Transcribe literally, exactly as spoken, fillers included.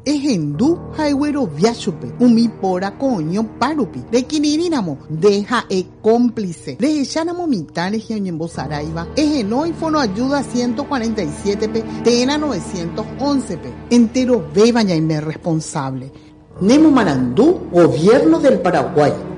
Ejendu haigüero viachupe, umi pora coño parupi. De quinirinamo, deja e cómplice. De echanamo mitad de Giañembo Saraiva. Ejenoi fono ayuda ciento cuarenta y siete pe, tena novecientos once pe. Entero bebaña y me responsable. Nemo Marandú, Gobierno del Paraguay.